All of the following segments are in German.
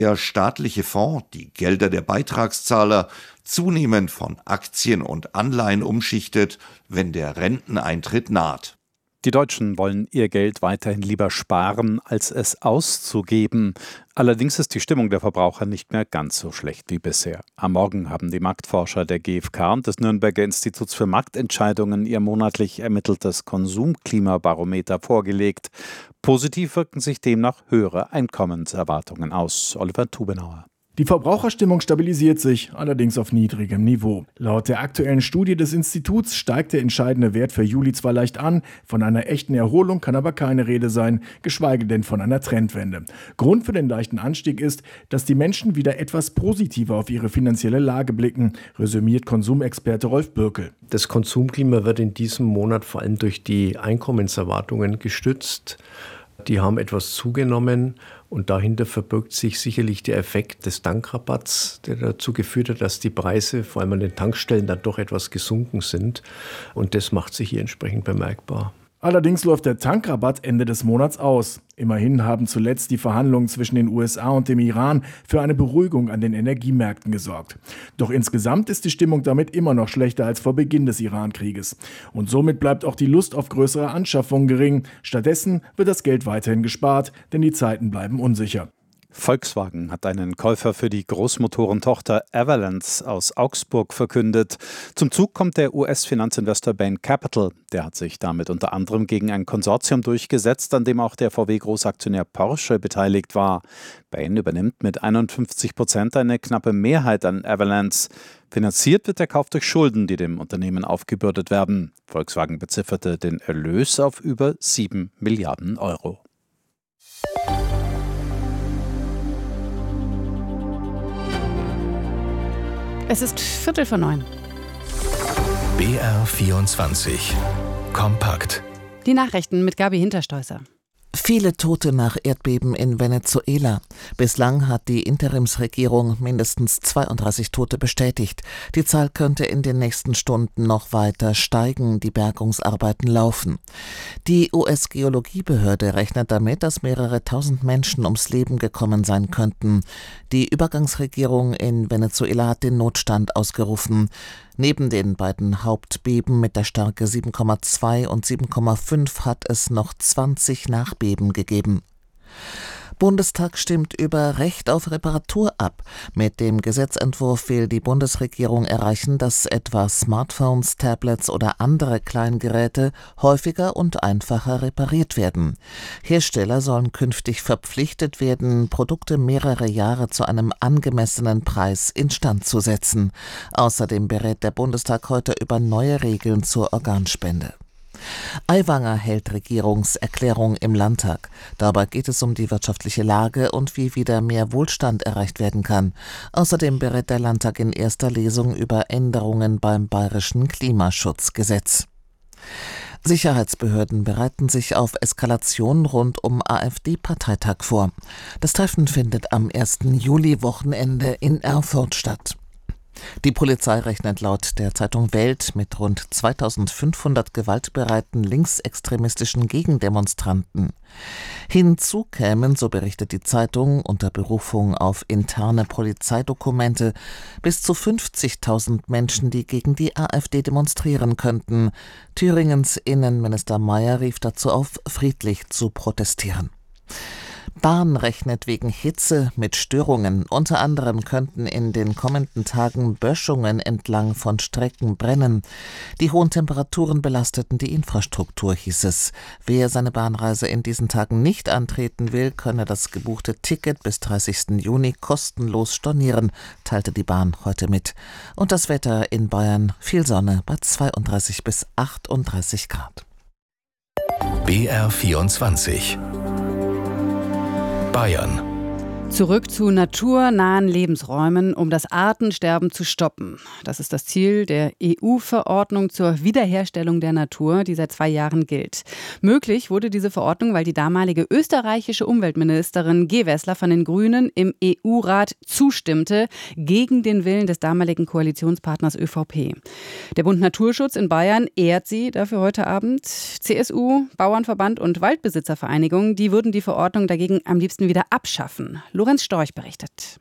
Der staatliche Fonds die Gelder der Beitragszahler zunehmend von Aktien und Anleihen umschichtet, wenn der Renteneintritt naht. Die Deutschen wollen ihr Geld weiterhin lieber sparen, als es auszugeben. Allerdings ist die Stimmung der Verbraucher nicht mehr ganz so schlecht wie bisher. Am Morgen haben die Marktforscher der GfK und des Nürnberger Instituts für Marktentscheidungen ihr monatlich ermitteltes Konsumklimabarometer vorgelegt. Positiv wirken sich demnach höhere Einkommenserwartungen aus. Oliver Tubenauer. Die Verbraucherstimmung stabilisiert sich, allerdings auf niedrigem Niveau. Laut der aktuellen Studie des Instituts steigt der entscheidende Wert für Juli zwar leicht an, von einer echten Erholung kann aber keine Rede sein, geschweige denn von einer Trendwende. Grund für den leichten Anstieg ist, dass die Menschen wieder etwas positiver auf ihre finanzielle Lage blicken, resümiert Konsumexperte Rolf Bürkel. Das Konsumklima wird in diesem Monat vor allem durch die Einkommenserwartungen gestützt. Die haben etwas zugenommen und dahinter verbirgt sich sicherlich der Effekt des Tankrabatts, der dazu geführt hat, dass die Preise vor allem an den Tankstellen dann doch etwas gesunken sind. Und das macht sich hier entsprechend bemerkbar. Allerdings läuft der Tankrabatt Ende des Monats aus. Immerhin haben zuletzt die Verhandlungen zwischen den USA und dem Iran für eine Beruhigung an den Energiemärkten gesorgt. Doch insgesamt ist die Stimmung damit immer noch schlechter als vor Beginn des Iran-Krieges. Und somit bleibt auch die Lust auf größere Anschaffungen gering. Stattdessen wird das Geld weiterhin gespart, denn die Zeiten bleiben unsicher. Volkswagen hat einen Käufer für die Großmotorentochter Avalanche aus Augsburg verkündet. Zum Zug kommt der US-Finanzinvestor Bain Capital. Der hat sich damit unter anderem gegen ein Konsortium durchgesetzt, an dem auch der VW-Großaktionär Porsche beteiligt war. Bain übernimmt mit 51% eine knappe Mehrheit an Avalanche. Finanziert wird der Kauf durch Schulden, die dem Unternehmen aufgebürdet werden. Volkswagen bezifferte den Erlös auf über 7 Milliarden Euro. Es ist 8:45. BR 24 kompakt. Die Nachrichten mit Gabi Hinterstoißer. Viele Tote nach Erdbeben in Venezuela. Bislang hat die Interimsregierung mindestens 32 Tote bestätigt. Die Zahl könnte in den nächsten Stunden noch weiter steigen. Die Bergungsarbeiten laufen. Die US-Geologiebehörde rechnet damit, dass mehrere tausend Menschen ums Leben gekommen sein könnten. Die Übergangsregierung in Venezuela hat den Notstand ausgerufen. Neben den beiden Hauptbeben mit der Stärke 7,2 und 7,5 hat es noch 20 Nachbeben gegeben. Bundestag stimmt über Recht auf Reparatur ab. Mit dem Gesetzentwurf will die Bundesregierung erreichen, dass etwa Smartphones, Tablets oder andere Kleingeräte häufiger und einfacher repariert werden. Hersteller sollen künftig verpflichtet werden, Produkte mehrere Jahre zu einem angemessenen Preis instand zu setzen. Außerdem berät der Bundestag heute über neue Regeln zur Organspende. Aiwanger hält Regierungserklärung im Landtag. Dabei geht es um die wirtschaftliche Lage und wie wieder mehr Wohlstand erreicht werden kann. Außerdem berät der Landtag in erster Lesung über Änderungen beim Bayerischen Klimaschutzgesetz. Sicherheitsbehörden bereiten sich auf Eskalation rund um AfD-Parteitag vor. Das Treffen findet am 1. Juli-Wochenende in Erfurt statt. Die Polizei rechnet laut der Zeitung Welt mit rund 2500 gewaltbereiten linksextremistischen Gegendemonstranten. Hinzu kämen, so berichtet die Zeitung unter Berufung auf interne Polizeidokumente, bis zu 50.000 Menschen, die gegen die AfD demonstrieren könnten. Thüringens Innenminister Mayer rief dazu auf, friedlich zu protestieren. Bahn rechnet wegen Hitze mit Störungen. Unter anderem könnten in den kommenden Tagen Böschungen entlang von Strecken brennen. Die hohen Temperaturen belasteten die Infrastruktur, hieß es. Wer seine Bahnreise in diesen Tagen nicht antreten will, könne das gebuchte Ticket bis 30. Juni kostenlos stornieren, teilte die Bahn heute mit. Und das Wetter in Bayern: viel Sonne bei 32 bis 38 Grad. BR 24 Bayern. Zurück zu naturnahen Lebensräumen, um das Artensterben zu stoppen. Das ist das Ziel der EU-Verordnung zur Wiederherstellung der Natur, die seit 2 Jahren gilt. Möglich wurde diese Verordnung, weil die damalige österreichische Umweltministerin Gewessler von den Grünen im EU-Rat zustimmte, gegen den Willen des damaligen Koalitionspartners ÖVP. Der Bund Naturschutz in Bayern ehrt sie dafür heute Abend. CSU, Bauernverband und Waldbesitzervereinigung, die würden die Verordnung dagegen am liebsten wieder abschaffen. Lorenz Storch berichtet.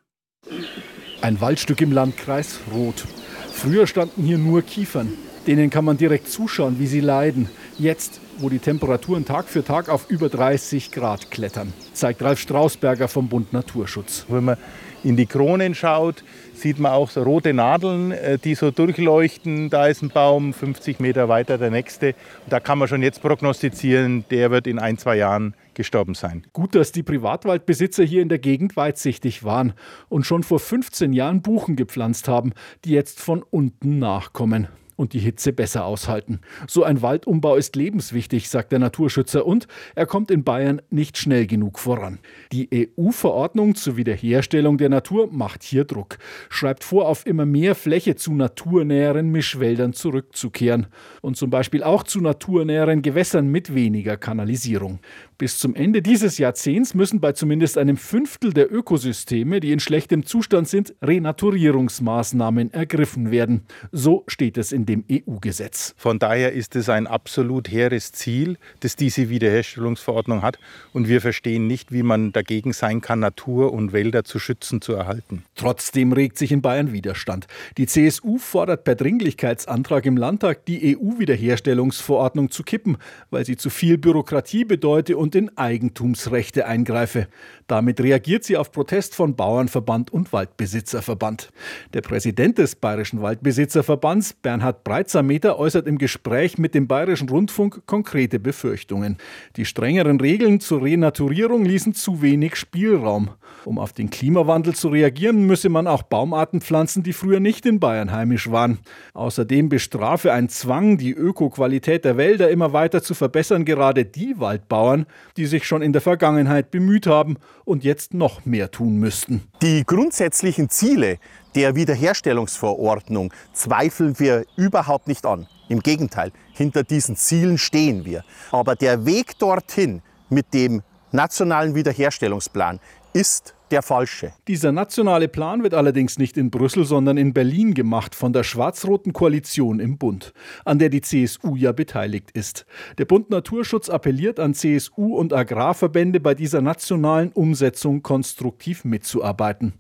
Ein Waldstück im Landkreis Roth. Früher standen hier nur Kiefern. Denen kann man direkt zuschauen, wie sie leiden. Jetzt, wo die Temperaturen Tag für Tag auf über 30 Grad klettern, zeigt Ralf Strausberger vom Bund Naturschutz. Wenn man in die Kronen schaut, sieht man auch so rote Nadeln, die so durchleuchten. Da ist ein Baum, 50 Meter weiter der nächste. Und da kann man schon jetzt prognostizieren, der wird in 1-2 Jahren gestorben sein. Gut, dass die Privatwaldbesitzer hier in der Gegend weitsichtig waren und schon vor 15 Jahren Buchen gepflanzt haben, die jetzt von unten nachkommen und die Hitze besser aushalten. So ein Waldumbau ist lebenswichtig, sagt der Naturschützer, und er kommt in Bayern nicht schnell genug voran. Die EU-Verordnung zur Wiederherstellung der Natur macht hier Druck, schreibt vor, auf immer mehr Fläche zu naturnäheren Mischwäldern zurückzukehren und zum Beispiel auch zu naturnäheren Gewässern mit weniger Kanalisierung. Bis zum Ende dieses Jahrzehnts müssen bei zumindest einem Fünftel der Ökosysteme, die in schlechtem Zustand sind, Renaturierungsmaßnahmen ergriffen werden. So steht es in dem EU-Gesetz. Von daher ist es ein absolut hehres Ziel, das diese Wiederherstellungsverordnung hat. Und wir verstehen nicht, wie man dagegen sein kann, Natur und Wälder zu schützen, zu erhalten. Trotzdem regt sich in Bayern Widerstand. Die CSU fordert per Dringlichkeitsantrag im Landtag, die EU-Wiederherstellungsverordnung zu kippen, weil sie zu viel Bürokratie bedeute und in Eigentumsrechte eingreife. Damit reagiert sie auf Protest von Bauernverband und Waldbesitzerverband. Der Präsident des Bayerischen Waldbesitzerverbands, Bernhard Breitsameter, äußert im Gespräch mit dem Bayerischen Rundfunk konkrete Befürchtungen. Die strengeren Regeln zur Renaturierung ließen zu wenig Spielraum. Um auf den Klimawandel zu reagieren, müsse man auch Baumarten pflanzen, die früher nicht in Bayern heimisch waren. Außerdem bestrafe ein Zwang, die Ökoqualität der Wälder immer weiter zu verbessern, gerade die Waldbauern, die sich schon in der Vergangenheit bemüht haben und jetzt noch mehr tun müssten. Die grundsätzlichen Ziele der Wiederherstellungsverordnung zweifeln wir überhaupt nicht an. Im Gegenteil, hinter diesen Zielen stehen wir. Aber der Weg dorthin mit dem nationalen Wiederherstellungsplan ist der falsche. Dieser nationale Plan wird allerdings nicht in Brüssel, sondern in Berlin gemacht, von der schwarz-roten Koalition im Bund, an der die CSU ja beteiligt ist. Der Bund Naturschutz appelliert an CSU und Agrarverbände, bei dieser nationalen Umsetzung konstruktiv mitzuarbeiten.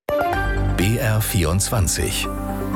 BR24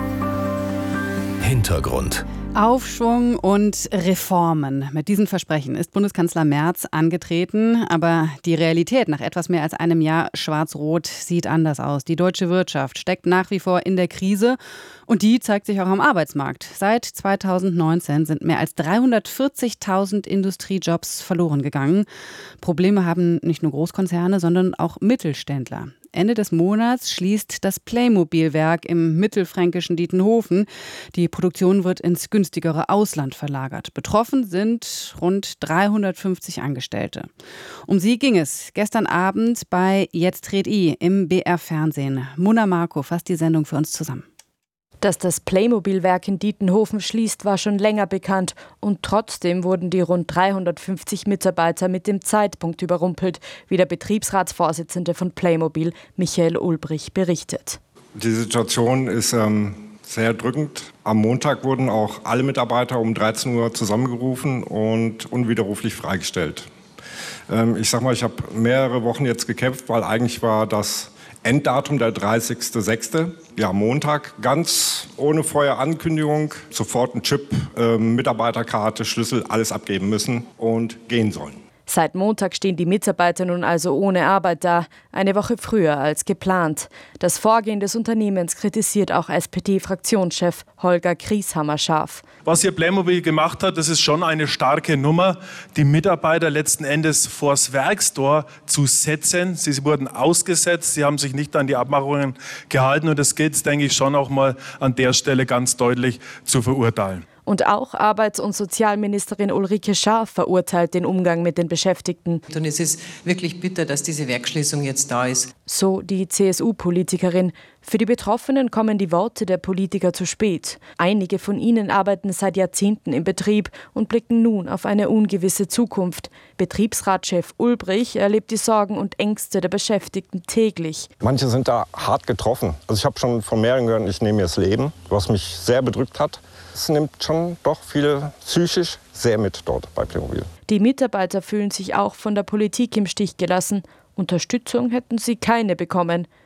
Hintergrund. Aufschwung und Reformen. Mit diesen Versprechen ist Bundeskanzler Merz angetreten. Aber die Realität nach etwas mehr als einem Jahr Schwarz-Rot sieht anders aus. Die deutsche Wirtschaft steckt nach wie vor in der Krise. Und die zeigt sich auch am Arbeitsmarkt. Seit 2019 sind mehr als 340.000 Industriejobs verloren gegangen. Probleme haben nicht nur Großkonzerne, sondern auch Mittelständler. Ende des Monats schließt das Playmobil-Werk im mittelfränkischen Dietenhofen. Die Produktion wird ins günstigere Ausland verlagert. Betroffen sind rund 350 Angestellte. Um sie ging es gestern Abend bei Jetzt red I im BR-Fernsehen. Mona Marco fasst die Sendung für uns zusammen. Dass das Playmobil-Werk in Dietenhofen schließt, war schon länger bekannt. Und trotzdem wurden die rund 350 Mitarbeiter mit dem Zeitpunkt überrumpelt, wie der Betriebsratsvorsitzende von Playmobil, Michael Ulbrich, berichtet. Die Situation ist sehr drückend. Am Montag wurden auch alle Mitarbeiter um 13 Uhr zusammengerufen und unwiderruflich freigestellt. Ich habe mehrere Wochen jetzt gekämpft, weil eigentlich war das Enddatum der 30.06., ja Montag, ganz ohne Vorher-Ankündigung, sofort ein Chip, Mitarbeiterkarte, Schlüssel, alles abgeben müssen und gehen sollen. Seit Montag stehen die Mitarbeiter nun also ohne Arbeit da, eine Woche früher als geplant. Das Vorgehen des Unternehmens kritisiert auch SPD-Fraktionschef Holger Grieshammer scharf. Was hier Playmobil gemacht hat, das ist schon eine starke Nummer, die Mitarbeiter letzten Endes vors Werkstor zu setzen. Sie wurden ausgesetzt, sie haben sich nicht an die Abmachungen gehalten und das gilt, denke ich, schon auch mal an der Stelle ganz deutlich zu verurteilen. Und auch Arbeits- und Sozialministerin Ulrike Scharf verurteilt den Umgang mit den Beschäftigten. Und es ist wirklich bitter, dass diese Werksschließung jetzt da ist. So die CSU-Politikerin. Für die Betroffenen kommen die Worte der Politiker zu spät. Einige von ihnen arbeiten seit Jahrzehnten im Betrieb und blicken nun auf eine ungewisse Zukunft. Betriebsratschef Ulbrich erlebt die Sorgen und Ängste der Beschäftigten täglich. Manche sind da hart getroffen. Also ich habe schon von mehreren gehört, ich nehme mir das Leben, was mich sehr bedrückt hat. Es nimmt schon doch viele psychisch sehr mit dort bei Playmobil. Die Mitarbeiter fühlen sich auch von der Politik im Stich gelassen Unterstützung hätten sie keine bekommen.